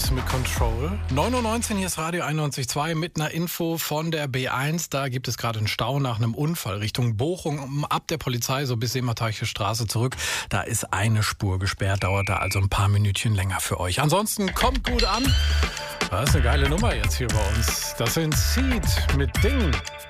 Bee mit Control. 9:19 Uhr, hier ist Radio 91.2 mit einer Info von der B1. Da gibt es gerade einen Stau nach einem Unfall Richtung Bochum. Ab der Polizei so bis Seemarteiche Straße zurück. Da ist eine Spur gesperrt, dauert da also ein paar Minütchen länger für euch. Ansonsten kommt gut an. Das ist eine geile Nummer jetzt hier bei uns. Das sind Seed mit Ding.